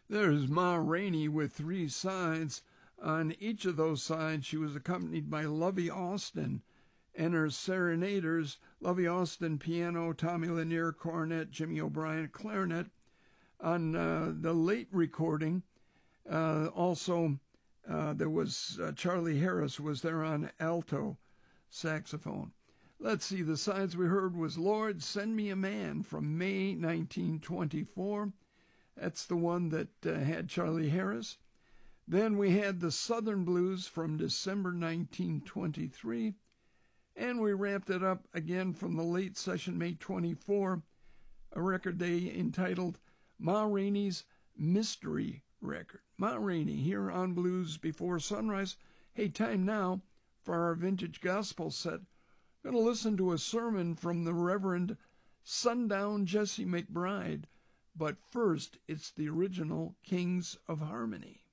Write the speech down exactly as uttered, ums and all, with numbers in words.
There's Ma Rainey with three sides. On each of those sides, she was accompanied by Lovey Austin and her serenaders, Lovey Austin piano, Tommy Lanier cornet, Jimmy O'Brien clarinet. On uh, the late recording, uh, also uh, there was uh, Charlie Harris was there on alto saxophone. Let's see, the sides we heard was Lord, Send Me a Man from May nineteen twenty-four. That's the one that uh, had Charlie Harris. Then we had the Southern Blues from December nineteen twenty-three. And we wrapped it up again from the late session, May twenty-fourth, a record they entitled Ma Rainey's Mystery Record. Ma Rainey here on Blues Before Sunrise. Hey, time now for our vintage gospel set. Going to listen to a sermon from the Reverend Sundown Jesse McBride. But first, it's the original Kings of Harmony.